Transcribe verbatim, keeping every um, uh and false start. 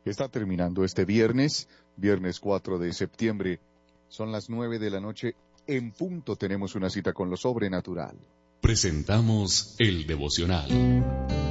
Está terminando este viernes, viernes cuatro de septiembre. Son las nueve de la noche. En punto tenemos una cita con lo sobrenatural. Presentamos el devocional.